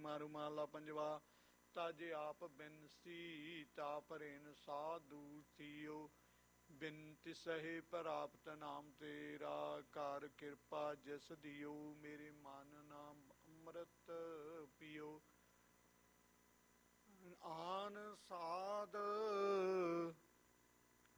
ਮਾਰੂ ਮਹਲਾ ਪੰਜਵਾ। ਤਾਜੇ ਆਪ ਬਿਨਸੀ ਤਾਪ ਰੇਨ ਸਾਧੂ ਥੀਓ। ਬਿਨ ਤਿਸਹਿ ਪ੍ਰਾਪਤ ਨਾਮ ਤੇਰਾ ਕਰ ਕਿਰਪਾ ਜਿਸ ਦਿਓ। ਮੇਰੇ ਮਨ ਨਾਮ ਅੰਮ੍ਰਿਤ ਪੀਓ। ਆਨ ਸਾਧ